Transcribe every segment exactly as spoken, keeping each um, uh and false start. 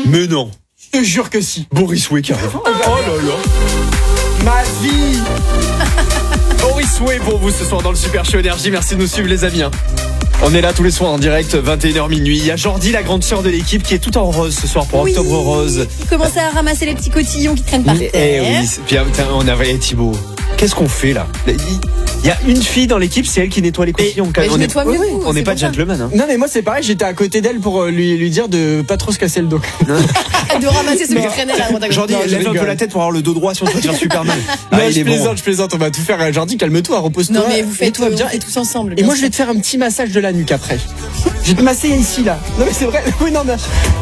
Mais non. Je te jure que si. Boris Way qui arrive. Oh là là. Ma vie. Boris Way pour vous ce soir dans le Super Show Énergie. Merci de nous suivre les amis. On est là tous les soirs en direct, vingt et une heures minuit. Il y a Jordi, la grande sœur de l'équipe, qui est tout en rose ce soir pour oui, Octobre Rose. Il commence à ramasser les petits cotillons qui traînent par terre. Eh oui, puis on avait Thibaut. Qu'est-ce qu'on fait là? Il y a une fille dans l'équipe, c'est elle qui nettoie les cotillons. Mais on je n'est nettoie mieux que vous, on n'est c'est pas pour ça. gentleman. Hein. Non mais moi c'est pareil, j'étais à côté d'elle pour lui, lui dire de pas trop se casser le dos. De ramasser ce qui traînait là. Jordi, Non, je lève un peu rigole. la tête pour avoir le dos droit si on se tire super mal. Non, Ah, il je est plaisante, bon. je plaisante, on va tout faire. Jordi, calme-toi, repose-toi. Non mais vous faites toi tout, bien. on fait tous ensemble. Et bien moi je sûr. vais te faire un petit massage de la nuque après. Je vais te masser ici là. Non mais c'est vrai. Oui non mais.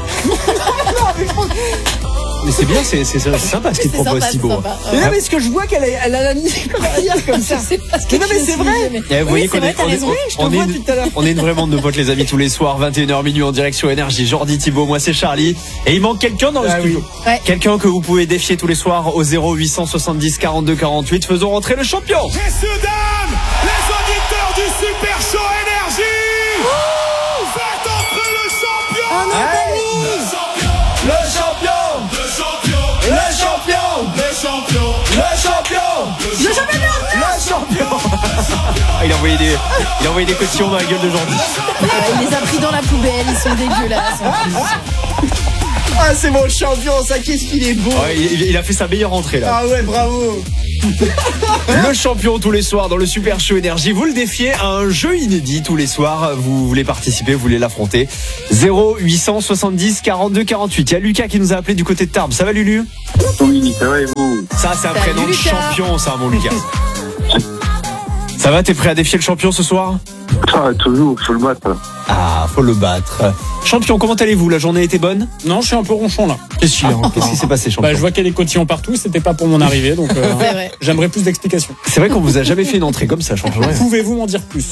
Mais c'est bien, c'est, c'est, c'est sympa ce qu'il te C'est propose sympa, Thibaut. c'est sympa. Mais non mais ce que je vois qu'elle a, elle a la nuque comme derrière comme ça. Je sais pas ce que Mais non, tu mais me c'est suis vrai. dit, mais- Et vous voyez Oui, qu'on c'est vrai, est, t'as on est, raison. Oui, je te on vois est une, depuis tout à l'heure. on est une vraie bande de potes les amis tous les soirs, vingt et une heures minuit en direct sur Énergie. Jordi, Thibaut, moi c'est Charlie. Et il manque quelqu'un dans le Ah studio. oui. Ouais. Quelqu'un que vous pouvez défier tous les soirs au zéro huit cent soixante-dix quarante-deux quarante-huit. Faisons rentrer le champion. Messieurs, dames, les auditeurs du Super Show Énergie, faites entrer le champion. Oh non, Dani. Le champion. Le champion, Le champion. le champion, Le champion. Le championnat. Le champion. Ah, il a envoyé des, il a envoyé des cotillons dans la gueule de Jordi. Ah, il les a pris dans la poubelle, ils sont dégueulasses en plus. Ah c'est mon champion, ça qu'est-ce qu'il est beau. Ouais, il, il a fait sa meilleure entrée là. Ah ouais bravo. Le champion tous les soirs dans le Super Show Énergie. Vous le défiez à un jeu inédit tous les soirs. Vous voulez participer, vous voulez l'affronter. zéro huit cent soixante-dix quarante-deux quarante-huit. Il y a Lucas qui nous a appelé du côté de Tarbes. Ça va Lulu? Oui, ça va et vous? Ça c'est un Salut, prénom de Lucas. champion ça mon Lucas. Ça va, t'es prêt à défier le champion ce soir? Ah, toujours, faut le battre. Ah, faut le battre. Champion, comment allez-vous? La journée était bonne? Non, je suis un peu ronchon là. Qu'est-ce qu'il y a? Qu'est-ce qui s'est passé champion? Bah, je vois qu'il y a des cotillons partout, c'était pas pour mon arrivée, donc euh, C'est vrai. j'aimerais plus d'explications. C'est vrai qu'on vous a jamais fait une entrée comme ça, champion. Pouvez-vous m'en dire plus?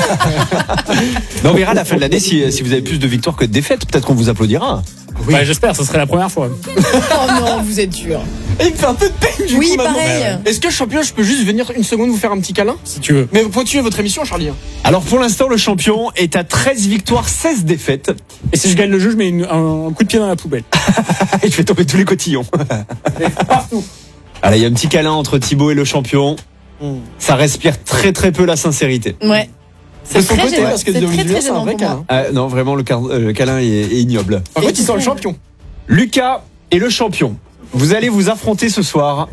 Mais on verra à la fin de l'année si, si vous avez plus de victoires que de défaites. Peut-être qu'on vous applaudira. Bah, j'espère, ce serait la première fois. Oh non, vous êtes dur. Et il me fait un peu de peine du Oui, coup maintenant. pareil. Est-ce que champion je peux juste venir une seconde vous faire un petit câlin? Si tu veux. Mais continuez votre émission Charlie. Alors pour l'instant, le champion est à treize victoires, seize défaites. Et si je gagne le jeu, je mets une- un, un coup de pied dans la poubelle. Et je fais tomber tous les cotillons. Partout. Alors il y a un petit câlin entre Thibaut et le champion. Ça respire très très peu la sincérité. Ouais. C'est son très côté gênant. parce que C'est de très, très c'est un gênant vrai pour moi. câlin. Ah, non, vraiment le, car- euh, le câlin est, est ignoble. Par Et contre, ils sont le tout. champion. Lucas et le champion. Vous allez vous affronter ce soir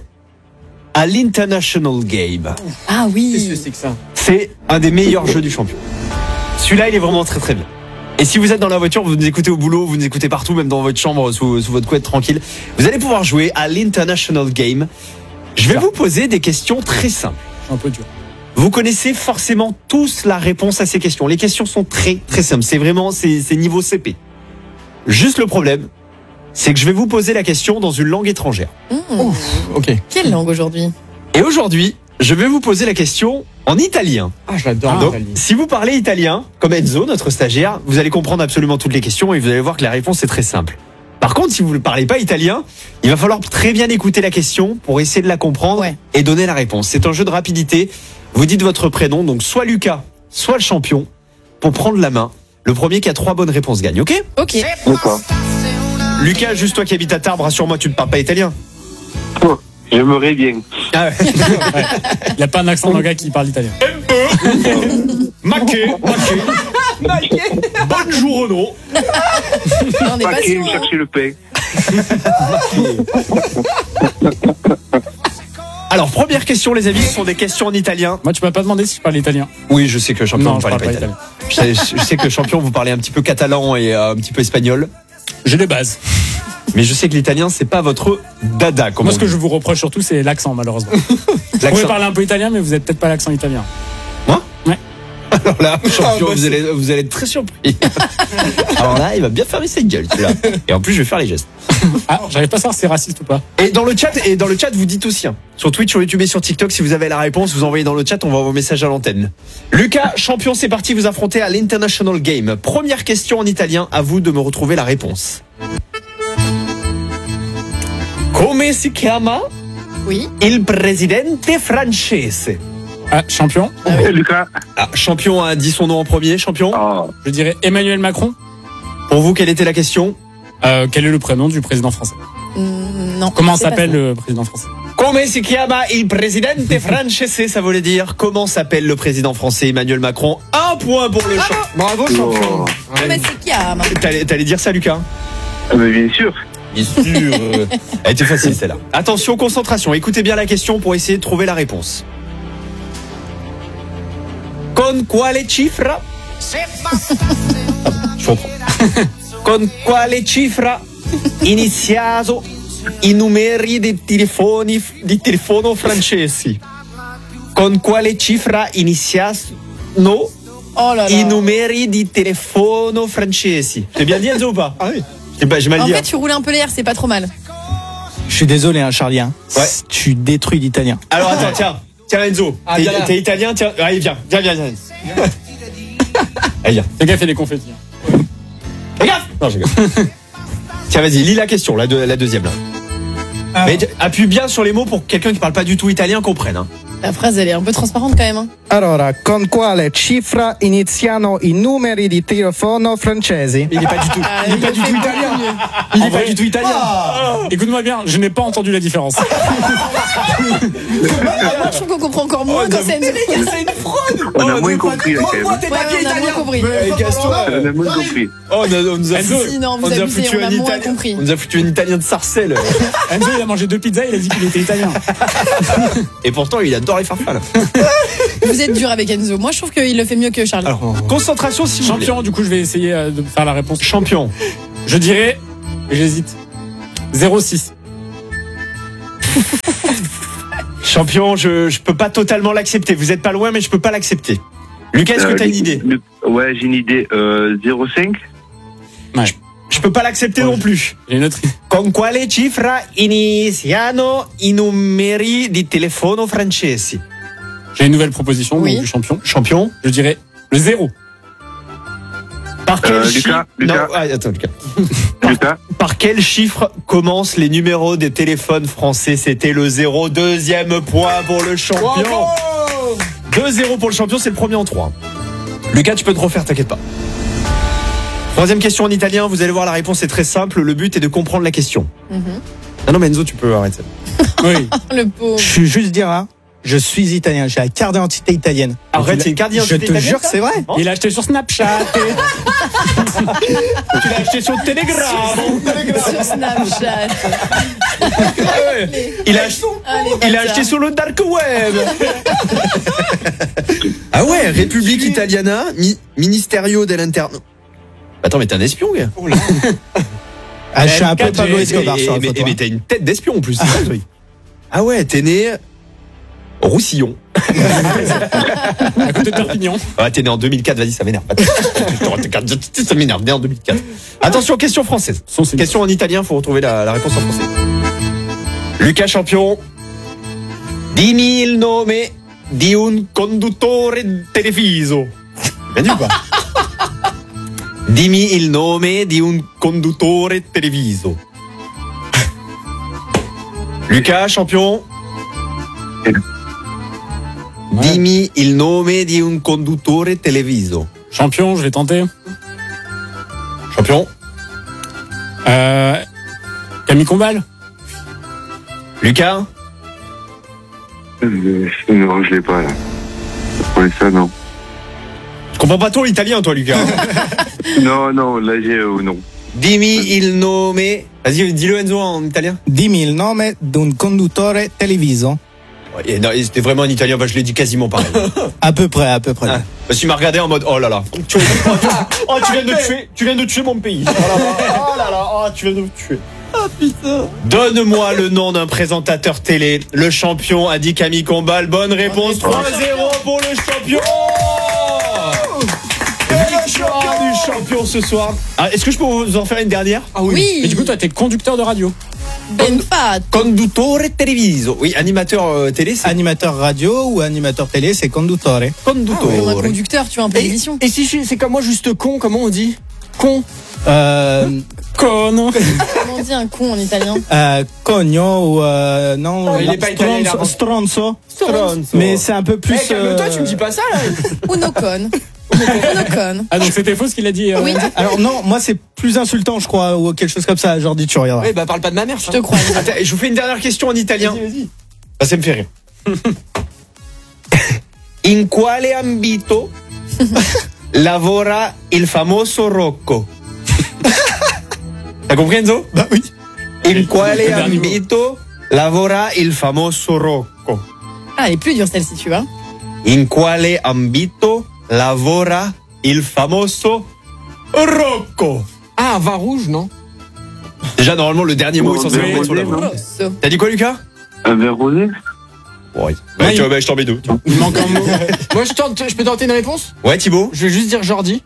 à l'International Game. Ah Qu'est-ce que oui. c'est que ça? C'est un des meilleurs jeux du champion. Celui-là, il est vraiment très très bien. Et si vous êtes dans la voiture, vous nous écoutez au boulot, vous nous écoutez partout, même dans votre chambre, sous, sous votre couette tranquille, vous allez pouvoir jouer à l'International Game. Je vais vous poser des questions très simples. C'est un peu dur. Vous connaissez forcément tous la réponse à ces questions. Les questions sont très très simples. C'est vraiment, c'est c'est niveau C P. Juste le problème, c'est que je vais vous poser la question dans une langue étrangère. Mmh. Ok. Quelle langue aujourd'hui? Et aujourd'hui, je vais vous poser la question en italien. Ah je l'adore Ah, Donc, l'Italie. si vous parlez italien, comme Enzo, notre stagiaire, vous allez comprendre absolument toutes les questions et vous allez voir que la réponse est très simple. Par contre, si vous ne parlez pas italien, il va falloir très bien écouter la question pour essayer de la comprendre Ouais. et donner la réponse. C'est un jeu de rapidité. Vous dites votre prénom, donc soit Lucas, soit le champion, pour prendre la main. Le premier qui a trois bonnes réponses gagne, ok? Ok. D'accord. Lucas, juste toi qui habites à Tarbes, rassure-moi, tu ne parles pas italien. Oh, j'aimerais bien. Ah ouais. Il n'y a pas un accent d'un gars qui parle italien. Maquet, maquet. Buongiorno. Non, on n'est pas Paquet, sûr. hein. chercher le pain. Alors, première question, les amis, ce sont des questions en italien. Moi, tu m'as pas demandé si je parle italien. Oui, je sais que champion, Non, vous je parlez parle pas pas italien. Je sais, je sais que champion, vous parlez un petit peu catalan et euh, un petit peu espagnol. J'ai les bases. Mais je sais que l'italien, c'est pas votre dada. Comme Moi, on ce que dit. je vous reproche surtout, c'est l'accent, malheureusement. Vous pouvez L'accent. parler un peu italien, mais vous n'êtes peut-être pas l'accent italien. Moi Ouais. Alors là, champion, Ah, bah, vous, c'est- allez, vous allez être très surpris. Alors là, il va bien fermer sa gueule, celui-là. Et en plus, je vais faire les gestes. Ah, j'arrive pas à savoir si c'est raciste ou pas. Et dans le chat, et dans le chat, vous dites aussi, hein, sur Twitch, sur YouTube et sur TikTok, si vous avez la réponse, vous envoyez dans le chat, on va vos messages à l'antenne. Lucas, champion, c'est parti, vous affrontez à l'International Game. Première question en italien, à vous de me retrouver la réponse. Come si chiama Oui. il presidente francese? Ah, champion. Lucas. Ah, champion a dit son nom en premier, champion. Ah, Je dirais Emmanuel Macron. Pour vous, quelle était la question? Euh, quel est le prénom du président français? Mm, Non. Comment c'est pas s'appelle ça. le président français? Come si chiama il presidente francese? Ça voulait dire comment s'appelle le président français Emmanuel Macron. Un point pour le champ. Bravo, champion. Ah, mais c'est qui a T'allais, t'allais dire ça, Lucas? Ah, mais bien sûr. Bien sûr. Elle était facile, celle-là. Attention, concentration. Écoutez bien la question pour essayer de trouver la réponse. Con quale cifra? Je reprends. Con quale cifra iniziato i numeri dei telefoni di telefono francesi? Con quale cifra iniziano Oh là là. i numeri di telefono francesi? J'ai bien dit, Enzo, ou pas? Ah oui. J'ai pas- j'ai mal En dit. fait, tu roulais un peu l'air, c'est pas trop mal. Je suis désolé, hein, Charlie. Hein. Ouais. Tu détruis l'italien. Alors attends, tiens, tiens Enzo, Ah, t'es, viens là. t'es italien, tiens, allez viens, viens, viens, viens. Allez viens. Le gars fait des confettis. Regarde. Non, je rigole. Tiens, vas-y, lis la question, la, deux- la deuxième là. Mais t- appuie bien sur les mots pour que quelqu'un qui parle pas du tout italien comprenne. Hein. La phrase, elle est un peu transparente quand même. Hein. Allora, con quale cifra iniziano i numeri di telefono francesi? Il est pas du tout, Ah, il est il pas le du fait tout beaucoup italien. mieux. Il En est pas vrai- du tout italien. Écoute-moi bien, je n'ai pas entendu la différence. Moi, je trouve qu'on comprend encore moins Oh, quand non, c'est mais une... C'est une fraude. On a Oh, moins ne compris, là, quand même. Moi, t'es Ouais, pas bien on a moins italien. compris. Eh, casse-toi. On a moins compris. Oh, on, a- on nous a Enzo, foutu, Si, non, on vous nous a abusez, foutu on a un moins italien. compris. On nous a foutu un italien de Sarcelles. Enzo, il a mangé deux pizzas, il a dit qu'il était italien. Et pourtant, il adore les farfales. Vous êtes dur avec Enzo. Moi, je trouve qu'il le fait mieux que Charlie. Alors, concentration si vous voulez. Champion, du coup, je vais essayer euh, de faire la réponse. Champion. Je dirais, et j'hésite, zéro six. Champion, je, je peux pas totalement l'accepter. Vous êtes pas loin, mais je peux pas l'accepter. Lucas, est-ce que Euh, t'as une idée? le- Ouais, j'ai une idée. Euh, zéro cinq. Je peux pas l'accepter Ouais. non plus. J'ai une autre. Con quale cifra iniziano i numeri di telefono francesi? J'ai une nouvelle proposition Oui. donc, du champion. Champion. Je dirais le zéro. Par quel Euh, chiffre? Lucas, Lucas. Non, ah, attends, Lucas. Lucas. Par quel chiffre commencent les numéros des téléphones français? C'était le zéro. Deuxième point pour le champion. deux zéro pour le champion, c'est le premier en trois. Lucas, tu peux te refaire, t'inquiète pas. Troisième question en italien, vous allez voir, la réponse est très simple. Le but est de comprendre la question. Mhm. Ah non, mais Enzo, tu peux arrêter. Oui. Le pauvre. Je suis juste dire, hein, je suis italien. J'ai la carte d'identité italienne. Arrête, c'est une carte Je d'identité te italienne, jure que ça c'est vrai. Hein Il a acheté sur Snapchat. Tu l'as acheté sur Telegram. Sur Snapchat. Il a acheté, Ah, les il a bâtards. acheté sur le dark web. Ah ouais, République Italiana, mi- Ministerio dell'Interno. Attends, mais t'es un espion, gars. Ah, je suis un peu quatre G. Pablo Et- Escobar et- sur la mais, photo. mais hein. t'as une tête d'espion en plus, c'est ça le truc. Ah ouais, t'es né au Roussillon. À côté de Perpignan. Ah, t'es né en deux mille quatre, vas-y, ça m'énerve. Ça m'énerve, né en deux mille quatre. Attention, question française. Son, c'est- Question en italien, faut retrouver la, la réponse en français. Lucas Champion. Dimmi il nome di un conduttore televiso. Bien dit ou pas? Dimmi il nome di un conduttore televiso. Lucas Champion. Dimmi il nome di un conduttore televiso. Champion, je vais tenter. Champion. Euh, Camille Combal. Lucas. Euh, non, je l'ai pas là. Ouais, ça non. Je comprends pas trop l'italien, toi, Lucas. Non, non, là j'ai euh, non. Dimmi il nome. Vas-y, dis-le Enzo en italien. Dimmi il nome d'un conduttore televiso. Ouais, non, c'était vraiment en italien, bah, je l'ai dit quasiment pareil. À peu près, à peu près. Ah, parce qu'il m'a regardé en mode oh là là. Tu, oh, tu viens de tuer, tu viens de tuer mon pays. Oh là là, oh là là, oh, tu viens de me tuer. Oh putain. Donne-moi le nom d'un présentateur télé. Le champion a dit Camille Combal. Bonne réponse. trois zéro pour le champion. Victoire du champion ce soir. Ah, est-ce que je peux vous en faire une dernière? Ah oui. Et Oui. du coup, toi, t'es conducteur de radio. Ben Fat. Conduttore televiso. Oui, animateur euh, télé, c'est Animateur radio ou animateur télé, c'est conduttore. conduttore. On a conducteur, tu vois, un peu d'émission. Et si je- c'est comme moi, juste con, comment on dit? Con. Euh, Con. Comment on dit un con en italien? euh, cogno ou euh, non. il est pas italien, il a stronzo, inventé. stronzo. Stronzo. Mais c'est un peu plus. Eh, calme-toi, euh, tu me dis pas ça là. Uno con. Monocone. Ah, donc c'était faux ce qu'il a dit. euh, Oui, Alors non, moi c'est plus insultant, je crois, ou quelque chose comme ça. Jordi, tu regarderas. Ouais, bah parle pas de ma mère. je te crois. Attends, je vous fais une dernière question en italien. Vas-y. Ah, ça me fait rire. In quale ambito lavora il famoso Rocco? T'as compris, Enzo? Bah oui. In quale Le dernier mot. ambito lavora il famoso Rocco? Ah, elle est plus dure celle-ci, tu vois. In quale ambito lavora il famoso Rocco? Ah, un vin rouge, non? Déjà, normalement, le dernier mot est censé Oui, revenir sur la oui, voix. non. Rosso. T'as dit quoi, Lucas? Un verre rosé? Ouais. Bah, tu vois, bah, je t'en mets deux. tiens. Il manque un mot. Moi, je tente, je peux tenter une réponse? Ouais, Thibaut? Je vais juste dire Jordi.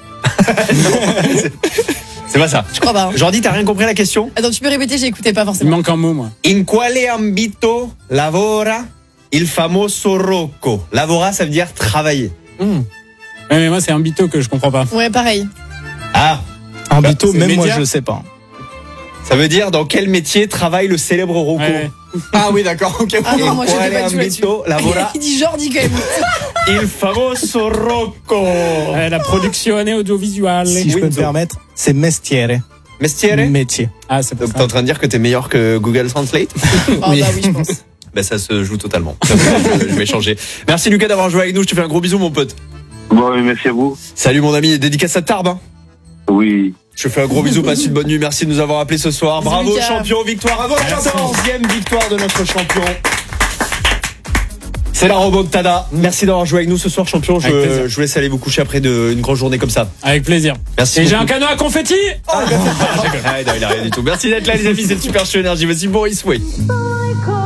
C'est pas ça. Je crois pas. hein. Jordi, t'as rien compris à la question? Attends, tu peux répéter, j'écoutais pas Il forcément. manque un mot, moi. In quale ambito lavora il famoso Rocco? Lavora, ça veut dire travailler. Hmm. Ouais, mais moi, c'est un bito que je comprends pas. Ouais, pareil. Ah, En bito, c'est même moi média. je sais pas. ça veut dire dans quel métier travaille le célèbre Rocco? Ouais. Ah oui, d'accord, ok. Ah non, In moi, je quale pas du tout là-dessus. ambito lavora Il dit Jordi quand même. il famoso Rocco? Ouais, la production audiovisuelle. Si je Oui, peux me Enzo. permettre, c'est mestiere. Mestiere? Métier. Ah, c'est pour Donc t'es ça. en train de dire que t'es meilleur que Google Translate? Oh, bah oui, je pense. Ben ça se joue totalement. je, je vais changer. Merci Lucas d'avoir joué avec nous. Je te fais un gros bisou mon pote. Bon, oui, merci à vous. Salut mon ami. Dédicace à Tarbes. Hein. Oui. Je te fais un gros bisou. Passe une bonne nuit. Merci de nous avoir appelés ce soir. Bisous, Bravo Lucas. champion. Victoire à votre quatorzième victoire de notre champion. C'est la remontada. Merci d'avoir joué avec nous ce soir champion. Avec Je, plaisir. je vous laisse aller vous coucher après de, une grosse journée comme ça. Avec plaisir. Merci Et j'ai beaucoup. un canon à confetti. Ah, non, il a rien du tout. Merci d'être là les amis. C'est le Super Show Énergie. Voici Boris Way.